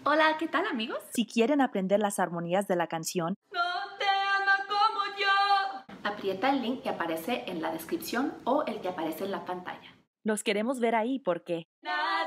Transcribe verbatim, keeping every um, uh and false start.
Hola, ¿qué tal, amigos? Si quieren aprender las armonías de la canción, No te ama como yo. Aprieta el link que aparece en la descripción o el que aparece en la pantalla. los queremos ver ahí porque Nadie